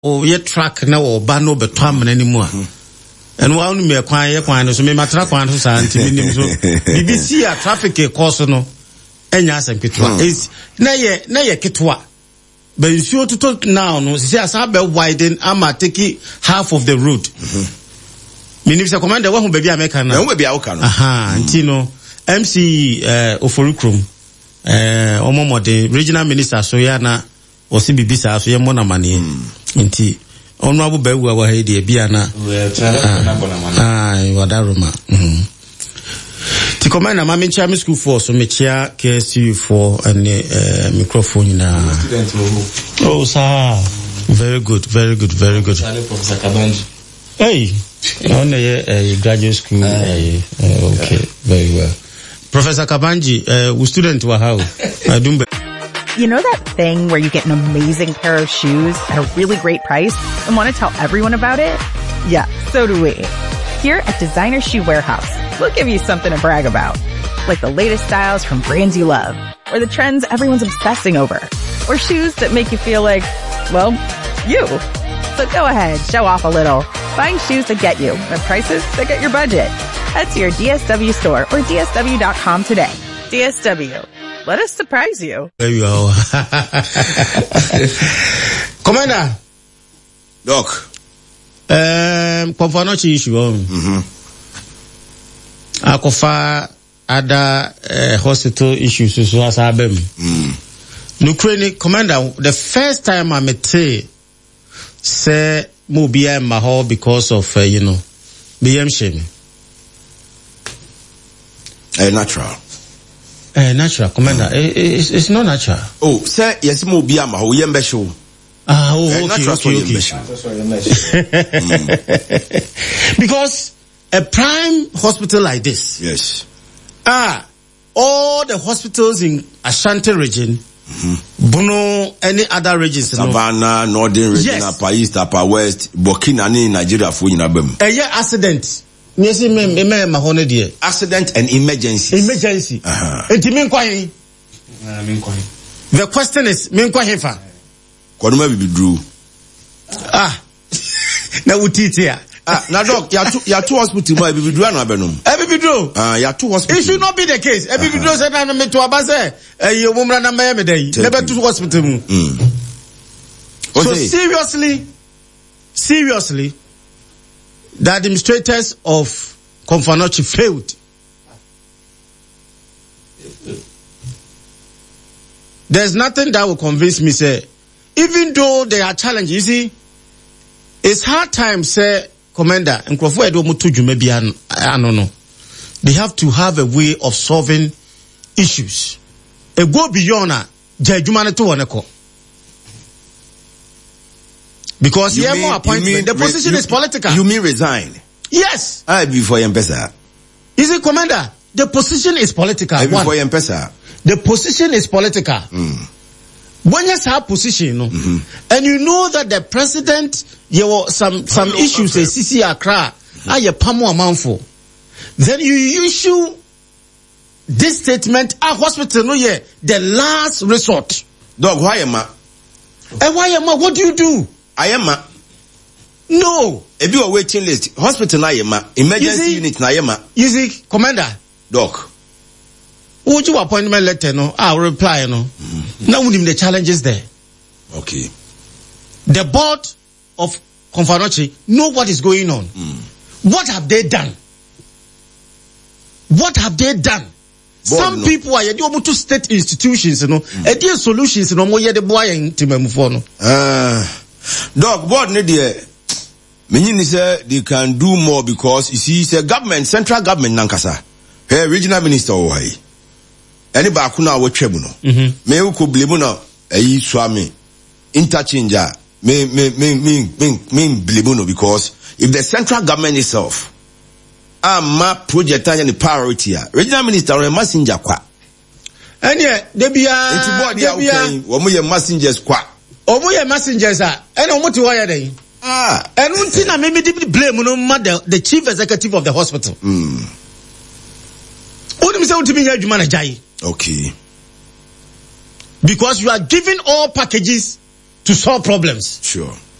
o ye track na o ba no beto amana ni mu a and wa unu me kwan no so me matra kwan so sa ntimi so BBC a traffic course no enya asem ketwa na ye ketwa but you to now no say asa be widen ama take half of the road meaning say commander wa hu ba bia meka na hu ba bia uka no nti no MC Oforukrom omomode regional minister so ya na osi bibisa so ye mo na mane nti onu abu ba wa ha de bia na wadaruma ti commander ma mencha me school for so mechia KSU for and microphone na oh sir very good Professor Kabanji hey on a graduate school okay very well Professor Kabanji we student wa how Dumbe. You know that thing where you get an amazing pair of shoes at a really great price and want to tell everyone about it? Yeah, so do we. Here at Designer Shoe Warehouse, we'll give you something to brag about. Like the latest styles from brands you love, or the trends everyone's obsessing over, or shoes that make you feel like, well, you. So go ahead, show off a little. Find shoes that get you at prices that get your budget. Head to your DSW store or DSW.com today. DSW. Let us surprise you. There you go. Commander. Doc. Confanochi issue. Akofa other hospital issues so as abem. Ukraine commander, the first time I met say mo bia ma ho because of BM shame. Natural. Natural, commander. It's not natural. Oh, sir, yes, mo bia ma ho yembe show. Okay. Because a prime hospital like this. Yes. All the hospitals in Ashanti region, Bono, any other regions. Savannah, Northern region, yes. Upper East, Upper West, Burkina, Nigeria, for Yinabem. Accident. Accident and emergency. The question is, Kwaduma bibidru. Na utiti na doc, ya two hospital mo bibidru anu abenum. Bibidru. Ya two hospital. It should not be the case. Bibidru say na me to abase. You mumra na me me dey. Never two hospital mu. So seriously, the administrators of Confanochi failed. There's nothing that will convince me, say, even though there are challenges, you see, it's hard time, say, Commander, and they have to have a way of solving issues. It go beyond because you more appointment. The position is political. You mean resign? Yes. Before Yempesa. You see, Commander, the position is political. Before Yempesa. The position is political. When you have position, and you know that the president, some issues, CC Accra, then you issue this statement, hospital, the last resort. Dog, why am I? And why am I? What do you do? I am a. No. If you are waiting list, hospital na yema, emergency unit na yema. You see, Commander. Doc. Would you appointment letter, no? I'll reply, no? Now we need the challenges there. Okay. The board of Confanochi know what is going on. What have they done? What have they done? Some people are to state institutions, and their solutions, more yet the boy in Timamufono. Dog, board need meaning say they can do more because you see, say government, central government nankasa. Hey, regional minister why? Any bakuna wo twebuno. Me uko blebuno swami interchanger. Me blebuno because if the central government itself ma project and the priority regional minister or messenger kwa. And yeah, they be okay, messengers kwa. Omoye messengers and omo wire dey. And until maybe blame the chief executive of the hospital. Okay. Because you are giving all packages to solve problems. Sure.